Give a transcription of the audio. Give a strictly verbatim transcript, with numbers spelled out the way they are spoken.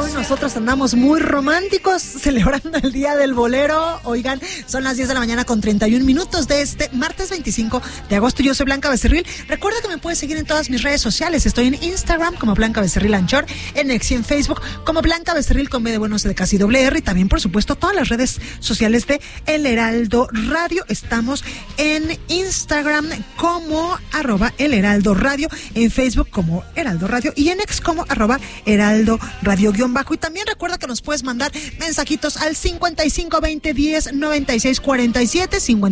hoy nosotros andamos muy románticos celebrando el Día del Bolero. Oigan, son las diez de la mañana con treinta y un minutos de este martes veinticinco de agosto. Yo soy Blanca Becerril. Recuerda que me puedes seguir en todas mis redes sociales. Estoy en Instagram como Blanca Becerril Anchor, en X y en Facebook como Blanca Becerril con B de buenos de casi doble R, y también, por supuesto, todas las redes sociales de El Heraldo Radio. Estamos en Instagram como arroba El Heraldo Radio, en Facebook como Heraldo Radio y en X como arroba Heraldo Radio guión bajo. Y también recuerda que nos puedes mandar mensajitos al cincuenta y cinco veinte diez noventa y seis cuarenta y siete, cincuenta